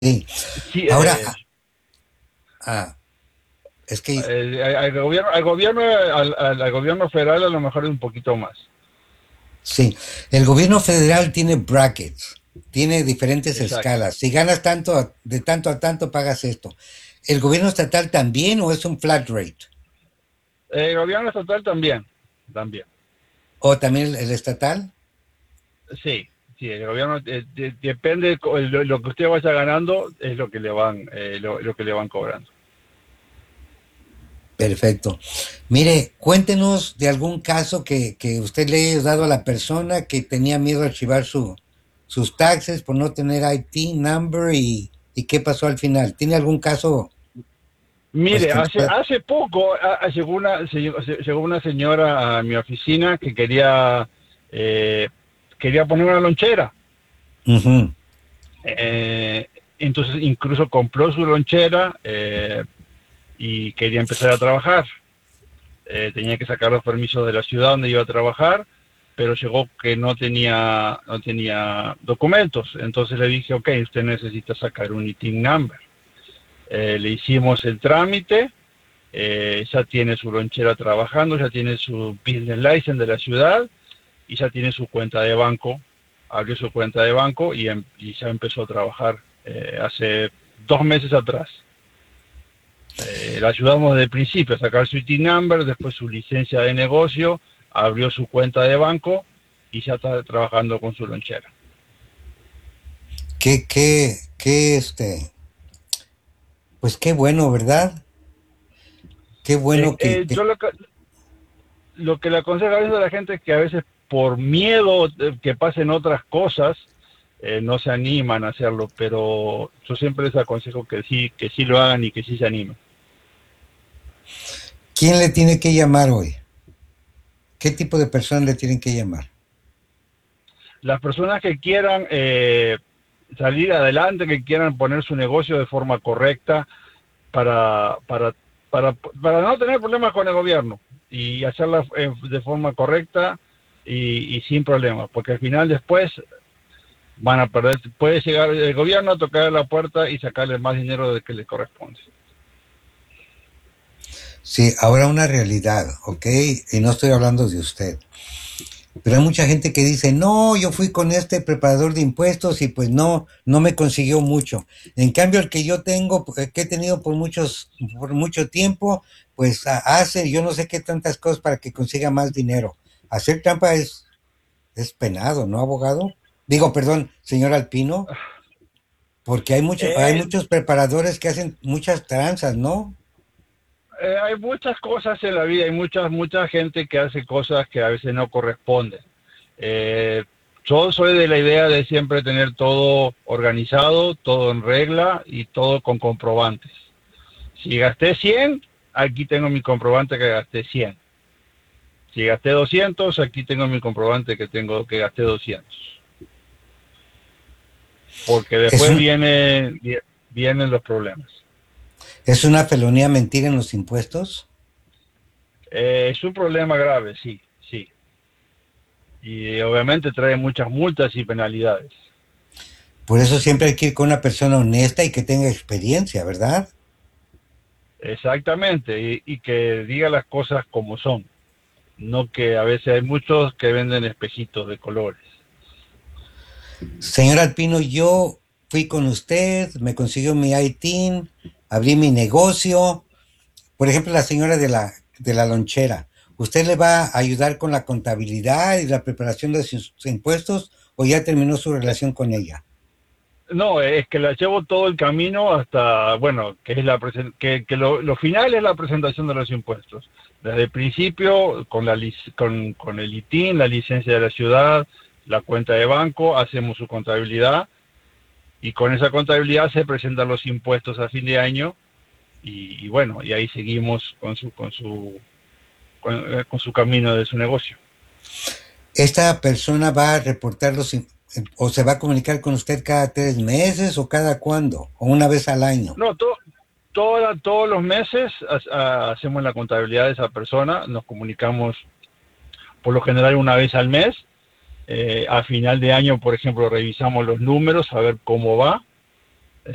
Sí. Sí, Ahora, ah, es que al gobierno federal a lo mejor es un poquito más. sí, el gobierno federal tiene brackets, tiene diferentes Exacto. escalas. Si ganas tanto, de tanto a tanto, pagas esto. ¿El gobierno estatal también o es un flat rate? El gobierno estatal también, también. ¿O también el estatal? Sí, sí, el gobierno depende lo que usted vaya ganando es lo que le van lo que le van cobrando. Perfecto. Mire, cuéntenos de algún caso que usted le haya dado a la persona que tenía miedo a archivar sus taxes por no tener IT number y qué pasó al final. ¿Tiene algún caso, pues, Mire, que nos pueda? hace poco llegó una señora a mi oficina que eh, quería poner una lonchera. Ujú. Eh, entonces incluso compró su lonchera y quería empezar a trabajar. Tenía que sacar los permisos de la ciudad donde iba a trabajar, pero llegó que no tenía documentos. Entonces le dije, ok, usted necesita sacar un ITIN number. Le hicimos el trámite, ya tiene su lonchera trabajando, ya tiene su business license de la ciudad y ya tiene su cuenta de banco. Abrió su cuenta de banco y ya empezó a trabajar hace 2 meses atrás. Le ayudamos desde el principio a sacar su IT number, después su licencia de negocio, abrió su cuenta de banco y ya está trabajando con su lonchera. Pues qué bueno, ¿verdad? Qué bueno Yo lo que le aconsejo a veces a la gente es que a veces por miedo que pasen otras cosas, no se animan a hacerlo, pero yo siempre les aconsejo que sí lo hagan y que sí se animen. ¿quién le tiene que llamar hoy? ¿Qué tipo de personas le tienen que llamar? Las personas que quieran salir adelante, que quieran poner su negocio de forma correcta, para, para, para no tener problemas con el gobierno y hacerla de forma correcta y sin problemas, porque al final después van a perder, puede llegar el gobierno a tocar la puerta y sacarle más dinero del que le corresponde. Sí, ahora una realidad, ¿ok? Y no estoy hablando de usted. Pero hay mucha gente que dice, no, yo fui con este preparador de impuestos y pues no me consiguió mucho. En cambio, el que yo tengo, que he tenido por mucho tiempo, pues hace yo no sé qué tantas cosas para que consiga más dinero. Hacer trampa es penado, ¿no, abogado? Digo, perdón, señor Alpino, porque hay Eh, muchos preparadores que hacen muchas tranzas, ¿no? hay muchas cosas en la vida, hay mucha gente que hace cosas que a veces no corresponden. Eh, yo soy de la idea de siempre tener todo organizado, todo en regla y todo con comprobantes. Si gasté 100, aquí tengo mi comprobante que gasté 100. Si gasté 200, aquí tengo mi comprobante que gasté 200. Porque Es después un, vienen los problemas. es una felonía mentir en los impuestos. Es un problema grave, sí, sí. Y obviamente trae muchas multas y penalidades. Por eso siempre hay que ir con una persona honesta y que tenga experiencia, ¿verdad? Exactamente, y que diga las cosas como son. No que a veces hay muchos que venden espejitos de colores. Señor Alpino, yo fui con usted, me consiguió mi ITIN, abrí mi negocio. Por ejemplo, la señora de la lonchera. ¿Usted le va a ayudar con la contabilidad y la preparación de sus impuestos o ya terminó su relación con ella? No, es que la llevo todo el camino hasta, bueno, que es que lo final es la presentación de los impuestos. Desde el principio, con el ITIN, la licencia de la ciudad, la cuenta de banco, hacemos su contabilidad y con esa contabilidad se presentan los impuestos a fin de año y bueno, y ahí seguimos con su camino de su negocio. ¿Esta persona va a reportar o se va a comunicar con usted cada 3 meses o cada cuándo? ¿O una vez al año? No, todos los meses hacemos la contabilidad de esa persona, nos comunicamos por lo general una vez al mes. A final de año, por ejemplo, revisamos los números, a ver cómo va.